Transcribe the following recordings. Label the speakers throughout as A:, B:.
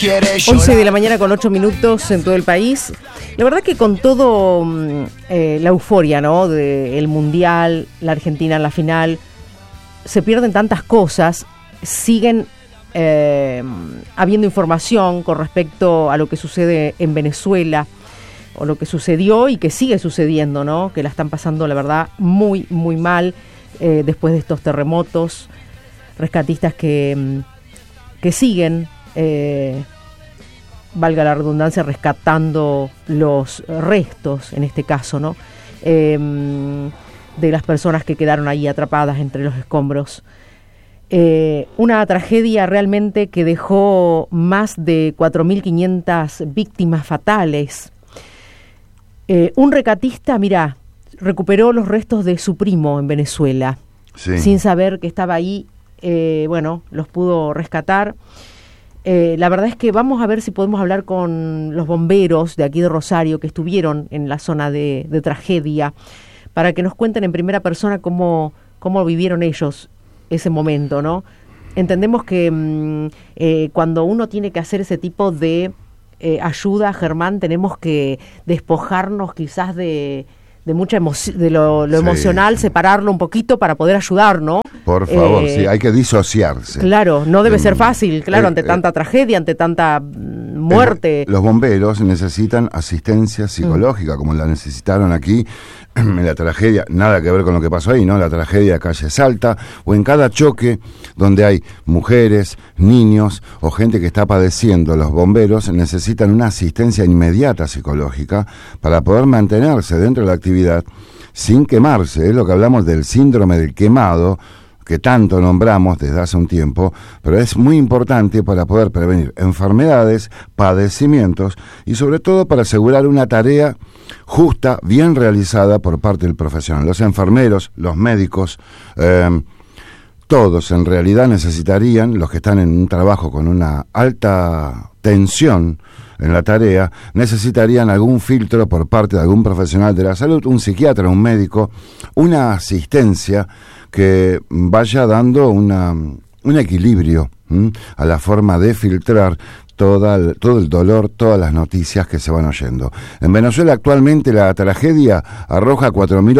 A: 11 de la mañana con 8 minutos en todo el país. La verdad que con todo la euforia, ¿no?, del Mundial, la Argentina en la final, se pierden tantas cosas, siguen habiendo información con respecto a lo que sucede en Venezuela, o lo que sucedió y que sigue sucediendo, ¿no?, que la están pasando, la verdad, muy, muy mal después de estos terremotos. Rescatistas que siguen, valga la redundancia, rescatando los restos, en este caso, ¿no?, de las personas que quedaron ahí atrapadas entre los escombros. Una tragedia realmente que dejó más de 4.500 víctimas fatales. Un rescatista, mirá, recuperó los restos de su primo en Venezuela, sí, sin saber que estaba ahí. Bueno, los pudo rescatar. La verdad es que vamos a ver si podemos hablar con los bomberos de aquí de Rosario que estuvieron en la zona de tragedia, para que nos cuenten en primera persona cómo vivieron ellos ese momento, ¿no? Entendemos que cuando uno tiene que hacer ese tipo de ayuda, Germán, tenemos que despojarnos quizás de mucha de lo sí, emocional, sí, separarlo un poquito para poder ayudar, ¿no?
B: Por favor, sí, hay que disociarse.
A: Claro, no debe ser fácil, claro, ante tanta tragedia, ante tanta muerte.
B: Los bomberos necesitan asistencia psicológica, como la necesitaron aquí en la tragedia, nada que ver con lo que pasó ahí, ¿no? La tragedia de Calle Salta, o en cada choque donde hay mujeres, niños o gente que está padeciendo. Los bomberos necesitan una asistencia inmediata psicológica para poder mantenerse dentro de la actividad sin quemarse. Es lo que hablamos del síndrome del quemado, que tanto nombramos desde hace un tiempo, pero es muy importante para poder prevenir enfermedades, padecimientos y sobre todo para asegurar una tarea justa, bien realizada por parte del profesional. Los enfermeros, los médicos, todos en realidad necesitarían, los que están en un trabajo con una alta tensión en la tarea, necesitarían algún filtro por parte de algún profesional de la salud, un psiquiatra, un médico, una asistencia que vaya dando un equilibrio a la forma de filtrar todo el dolor, todas las noticias que se van oyendo. En Venezuela actualmente la tragedia arroja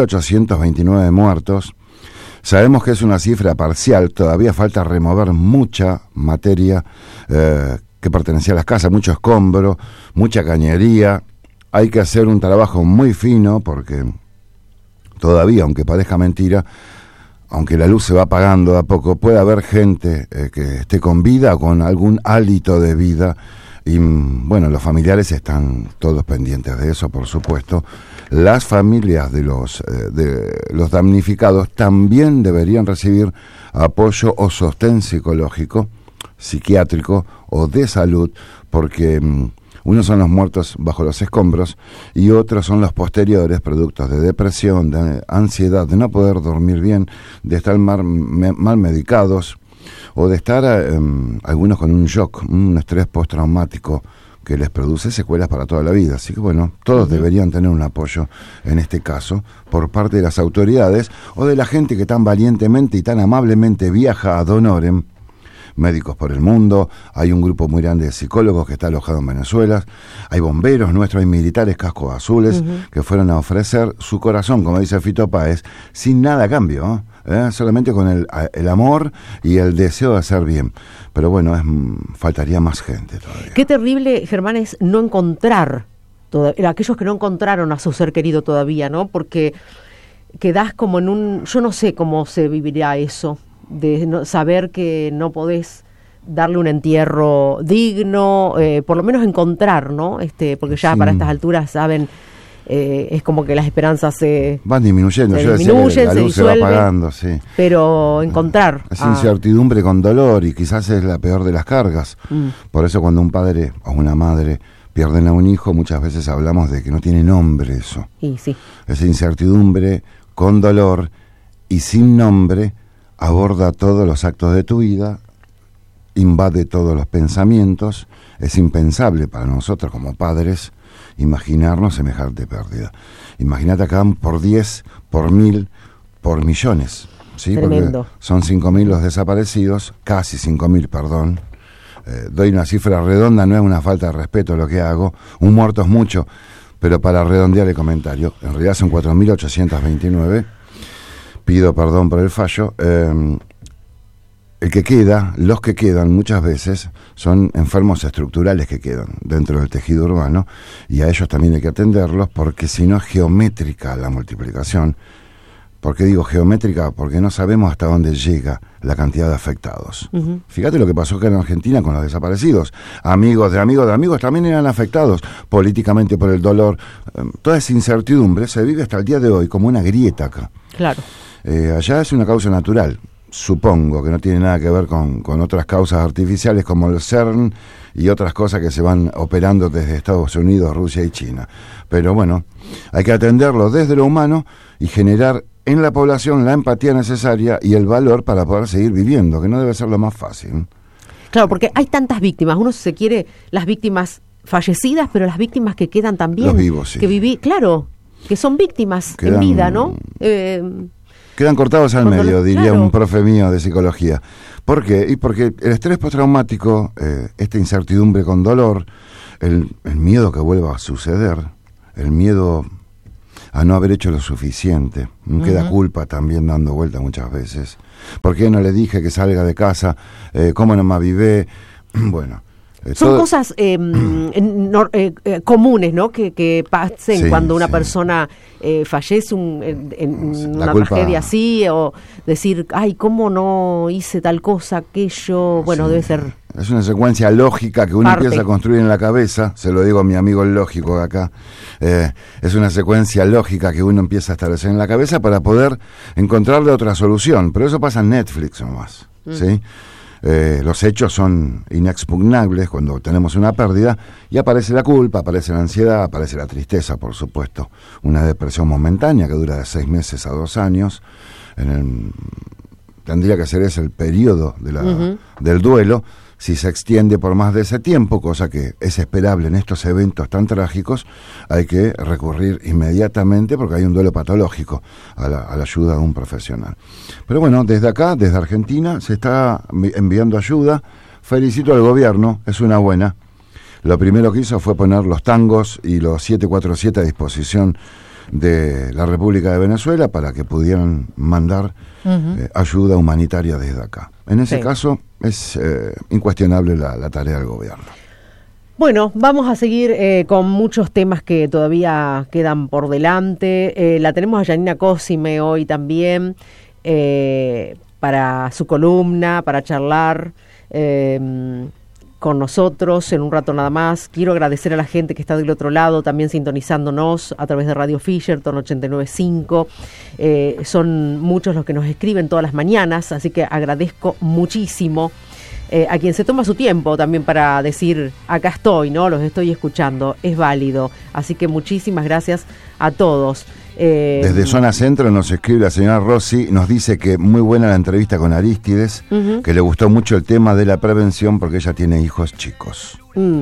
B: 4.829 muertos. Sabemos que es una cifra parcial, todavía falta remover mucha materia que pertenecía a las casas, mucho escombro, mucha cañería. Hay que hacer un trabajo muy fino porque todavía, aunque parezca mentira, aunque la luz se va apagando de a poco, puede haber gente que esté con vida o con algún hálito de vida. Y bueno, los familiares están todos pendientes de eso, por supuesto. Las familias de los damnificados también deberían recibir apoyo o sostén psicológico, psiquiátrico o de salud, porque unos son los muertos bajo los escombros y otros son los posteriores, productos de depresión, de ansiedad, de no poder dormir bien, de estar mal medicados o de estar algunos con un shock, un estrés postraumático que les produce secuelas para toda la vida. Así que bueno, todos deberían tener un apoyo en este caso por parte de las autoridades o de la gente que tan valientemente y tan amablemente viaja ad honorem. Médicos por el Mundo, hay un grupo muy grande de psicólogos que está alojado en Venezuela, hay bomberos nuestros, hay militares cascos azules que fueron a ofrecer su corazón, como dice Fito Páez, sin nada a cambio, solamente con el amor y el deseo de hacer bien. Pero bueno, faltaría más gente todavía.
A: Qué terrible, Germán, es no encontrar, aquellos que no encontraron a su ser querido todavía, ¿no? Porque quedás como en un, yo no sé cómo se vivirá eso, de no, saber que no podés darle un entierro digno, por lo menos encontrar, ¿no? Porque ya para estas alturas, saben, es como que las esperanzas
B: van disminuyendo,
A: la luz
B: se va apagando, sí.
A: Pero encontrar
B: es incertidumbre con dolor y quizás es la peor de las cargas. Por eso cuando un padre o una madre pierden a un hijo, muchas veces hablamos de que no tiene nombre eso.
A: Y sí.
B: Esa incertidumbre con dolor y sin nombre aborda todos los actos de tu vida, invade todos los pensamientos. Es impensable para nosotros como padres imaginarnos semejante pérdida. Imagínate acá por 10, por 1000, por millones, ¿sí?
A: Tremendo.
B: Porque son 5.000 los desaparecidos, casi 5.000, perdón. doy una cifra redonda, no es una falta de respeto lo que hago, un muerto es mucho, pero para redondear el comentario, en realidad son 4.829, pido perdón por el fallo. Los que quedan muchas veces son enfermos estructurales que quedan dentro del tejido urbano, y a ellos también hay que atenderlos, porque si no es geométrica la multiplicación. ¿Por qué digo geométrica? Porque no sabemos hasta dónde llega la cantidad de afectados. Fíjate lo que pasó acá en Argentina con los desaparecidos. Amigos de amigos de amigos también eran afectados políticamente por el dolor. Toda esa incertidumbre se vive hasta el día de hoy como una grieta acá.
A: Claro.
B: Allá es una causa natural. Supongo que no tiene nada que ver con otras causas artificiales como el CERN y otras cosas que se van operando desde Estados Unidos, Rusia y China. Pero bueno, hay que atenderlo desde lo humano y generar en la población la empatía necesaria y el valor para poder seguir viviendo, que no debe ser lo más fácil.
A: Claro, porque hay tantas víctimas. Uno, si se quiere, las víctimas fallecidas, pero las víctimas que quedan también.
B: Los vivos, sí.
A: Claro, que son víctimas en vida, ¿no?
B: Quedan cortados al medio, diría
A: claro.
B: Un profe mío de psicología. ¿Por qué? Y porque el estrés postraumático, esta incertidumbre con dolor, el miedo que vuelva a suceder, el miedo a no haber hecho lo suficiente, queda culpa también dando vuelta muchas veces. ¿Por qué no le dije que salga de casa? ¿Cómo no me avivé? Bueno.
A: Son cosas comunes, ¿no? Que pasen cuando una persona fallece en una tragedia así, o decir, ay, ¿cómo no hice tal cosa, aquello? Bueno, debe ser...
B: Es una secuencia lógica que uno empieza a construir en la cabeza, se lo digo a mi amigo el lógico de acá, es una secuencia lógica que uno empieza a establecer en la cabeza para poder encontrarle otra solución, pero eso pasa en Netflix nomás, ¿sí? Los hechos son inexpugnables cuando tenemos una pérdida y aparece la culpa, aparece la ansiedad, aparece la tristeza, por supuesto, una depresión momentánea que dura de 6 meses a 2 años. Tendría que ser ese el periodo del duelo. Si se extiende por más de ese tiempo, cosa que es esperable en estos eventos tan trágicos, hay que recurrir inmediatamente, porque hay un duelo patológico, a la ayuda de un profesional. Pero bueno, desde acá, desde Argentina, se está enviando ayuda. Felicito al gobierno, es una buena. Lo primero que hizo fue poner los tangos y los 747 a disposición de la República de Venezuela para que pudieran mandar ayuda humanitaria desde acá. En ese caso es incuestionable la tarea del gobierno.
A: Bueno, vamos a seguir con muchos temas que todavía quedan por delante. La tenemos a Janina Cosime hoy también para su columna, para charlar con nosotros en un rato nada más. Quiero agradecer a la gente que está del otro lado, también sintonizándonos a través de Radio Fisherton 89.5. Son muchos los que nos escriben todas las mañanas, así que agradezco muchísimo a quien se toma su tiempo también para decir, acá estoy, ¿no? Los estoy escuchando, es válido. Así que muchísimas gracias a todos.
B: Desde Zona Centro nos escribe la señora Rossi, nos dice que muy buena la entrevista con Arístides, que le gustó mucho el tema de la prevención porque ella tiene hijos chicos.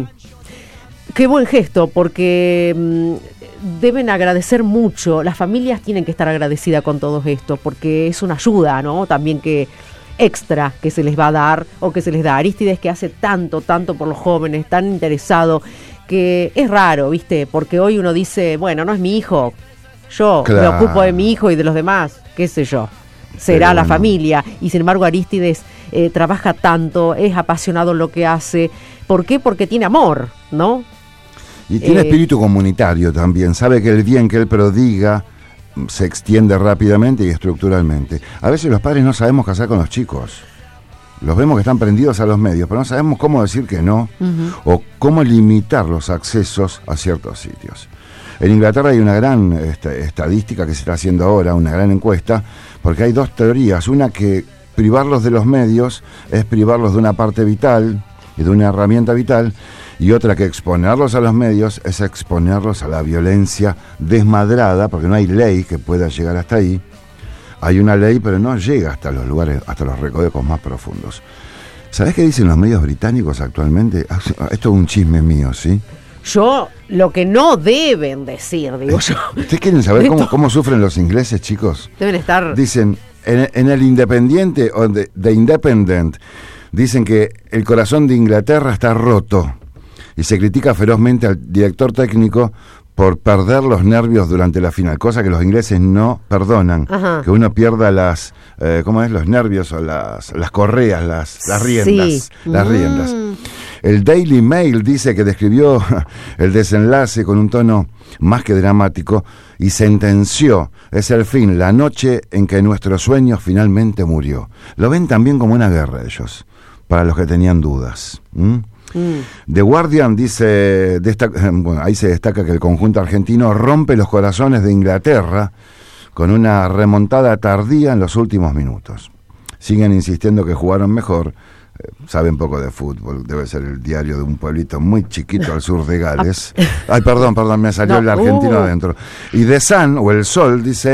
A: Qué buen gesto, porque deben agradecer mucho, las familias tienen que estar agradecidas con todo esto, porque es una ayuda, ¿no? También que extra que se les va a dar, o que se les da. Arístides, que hace tanto por los jóvenes, tan interesado, que es raro, ¿viste? Porque hoy uno dice, bueno, no es mi hijo, yo me ocupo de mi hijo y de los demás, qué sé yo, será la familia. Y sin embargo Arístides trabaja tanto, es apasionado en lo que hace. ¿Por qué? Porque tiene amor, ¿no?
B: Y tiene espíritu comunitario también, sabe que el bien que él prodiga se extiende rápidamente y estructuralmente. A veces los padres no sabemos qué hacer con los chicos. Los vemos que están prendidos a los medios, pero no sabemos cómo decir que no, o cómo limitar los accesos a ciertos sitios. En Inglaterra hay una gran estadística que se está haciendo ahora, una gran encuesta, porque hay 2 teorías. Una, que privarlos de los medios es privarlos de una parte vital y de una herramienta vital, y otra, que exponerlos a los medios es exponerlos a la violencia desmadrada, porque no hay ley que pueda llegar hasta ahí. Hay una ley, pero no llega hasta los lugares, hasta los recovecos más profundos. ¿Sabés qué dicen los medios británicos actualmente? Esto es un chisme mío, ¿sí?
A: Lo que no deben decir, digo yo.
B: ¿Ustedes quieren saber cómo sufren los ingleses, chicos?
A: Deben estar...
B: Dicen, en el Independiente, o The Independent, Dicen que el corazón de Inglaterra está roto y se critica ferozmente al director técnico por perder los nervios durante la final, cosa que los ingleses no perdonan. Ajá. Que uno pierda las, ¿cómo es? Los nervios o las correas, las riendas. Sí. Las riendas. El Daily Mail dice que describió el desenlace con un tono más que dramático y sentenció: es el fin, la noche en que nuestro sueño finalmente murió. Lo ven también como una guerra ellos, para los que tenían dudas. The Guardian dice, bueno, ahí se destaca que el conjunto argentino rompe los corazones de Inglaterra con una remontada tardía en los últimos minutos. Siguen insistiendo que jugaron mejor. Saben poco de fútbol, debe ser el diario de un pueblito muy chiquito al sur de Gales. Ay, perdón, me salió el argentino adentro. Y The Sun, o El Sol, dice: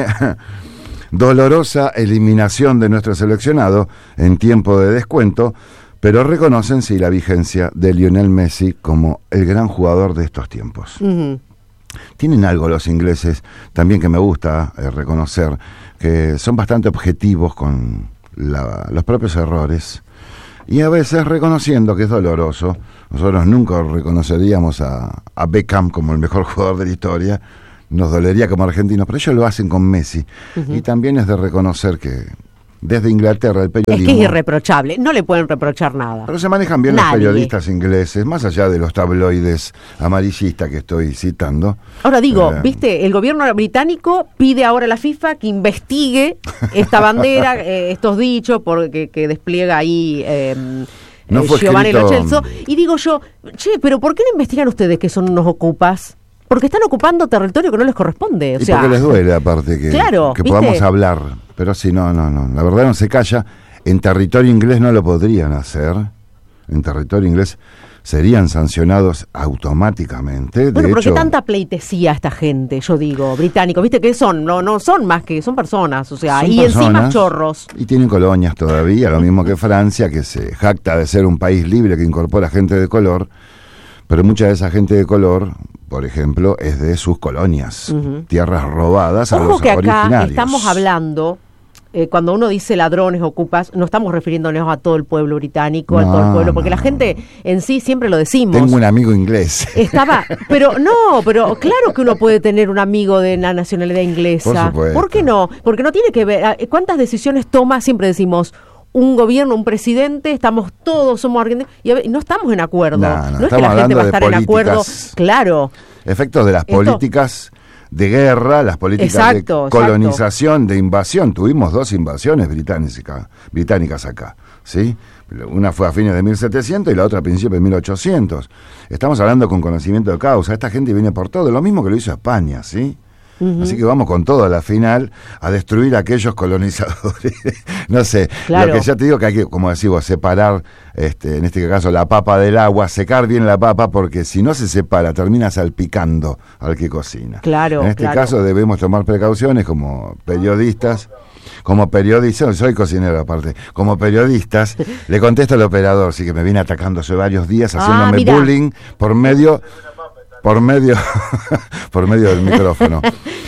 B: dolorosa eliminación de nuestro seleccionado en tiempo de descuento, pero reconocen sí la vigencia de Lionel Messi como el gran jugador de estos tiempos. Tienen algo los ingleses también que me gusta reconocer, que son bastante objetivos con los propios errores. Y a veces reconociendo que es doloroso. Nosotros nunca reconoceríamos a Beckham como el mejor jugador de la historia, nos dolería como argentinos, pero ellos lo hacen con Messi. Y también es de reconocer que desde Inglaterra el periodismo...
A: Es que es irreprochable, no le pueden reprochar nada.
B: Pero se manejan bien los periodistas ingleses, más allá de los tabloides amarillistas que estoy citando.
A: Ahora digo, viste, el gobierno británico pide ahora a la FIFA que investigue esta bandera, estos dichos que despliega ahí
B: no
A: Giovanni Lo Celso. Y digo yo, pero ¿por qué no investigan ustedes que son unos ocupas? Porque están ocupando territorio que no les corresponde. O sea,
B: porque les duele, aparte, que podamos hablar. Pero sí, no. La verdad no se calla. En territorio inglés no lo podrían hacer. En territorio inglés serían sancionados automáticamente.
A: Bueno, ¿por qué tanta pleitesía esta gente? Yo digo, británicos, ¿viste qué son? No son más que, son personas, o sea, y personas, encima chorros.
B: Y tienen colonias todavía, lo mismo que Francia, que se jacta de ser un país libre que incorpora gente de color. Pero mucha de esa gente de color, por ejemplo, es de sus colonias, tierras robadas a los originarios.
A: Ojo que acá estamos hablando, cuando uno dice ladrones, ocupas, no estamos refiriéndonos a todo el pueblo británico, a todo el pueblo, porque la gente en sí siempre lo decimos.
B: Tengo un amigo inglés.
A: Pero claro que uno puede tener un amigo de la nacionalidad inglesa. ¿Por qué no? Porque no tiene que ver, ¿cuántas decisiones toma? Siempre decimos, un gobierno, un presidente, somos argentinos, y no estamos en acuerdo. No es que la gente va a estar en acuerdo. Claro.
B: Efectos de las políticas de guerra, las políticas de colonización, de invasión. Tuvimos 2 invasiones británicas acá, ¿sí? Una fue a fines de 1700 y la otra a principios de 1800. Estamos hablando con conocimiento de causa. Esta gente viene por todo, lo mismo que lo hizo España, ¿sí? Así que vamos con todo a la final a destruir a aquellos colonizadores. No sé, lo que ya te digo que hay que, como decimos, separar, en este caso, la papa del agua, secar bien la papa, porque si no se separa, termina salpicando al que cocina.
A: Claro.
B: En este caso debemos tomar precauciones como periodistas. Soy cocinero aparte, como periodistas, le contesto al operador, sí que me viene atacando hace varios días, haciéndome bullying por medio del micrófono.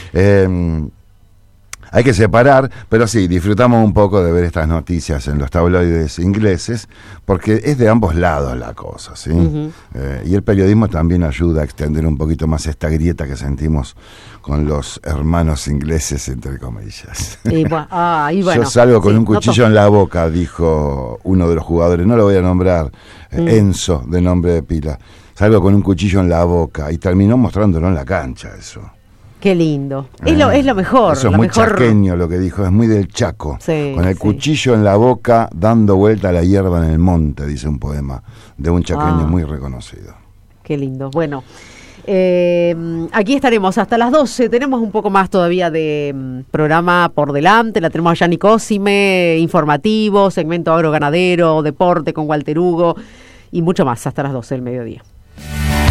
B: Hay que separar, pero sí, disfrutamos un poco de ver estas noticias en los tabloides ingleses, porque es de ambos lados la cosa, ¿sí? Y el periodismo también ayuda a extender un poquito más esta grieta que sentimos con los hermanos ingleses, entre comillas. Yo salgo con un cuchillo en la boca, dijo uno de los jugadores, no lo voy a nombrar, Enzo, de nombre de pila. Salgo con un cuchillo en la boca y terminó mostrándolo en la cancha, eso.
A: Qué lindo. Es lo mejor.
B: Eso es muy chaqueño lo que dijo, es muy del Chaco. Sí, con el cuchillo en la boca, dando vuelta a la hierba en el monte, dice un poema de un chaqueño muy reconocido.
A: Qué lindo. Bueno, aquí estaremos hasta las 12. Tenemos un poco más todavía de programa por delante. La tenemos a Yani Cosime, informativo, segmento agroganadero, deporte con Walter Hugo y mucho más hasta las 12 del mediodía.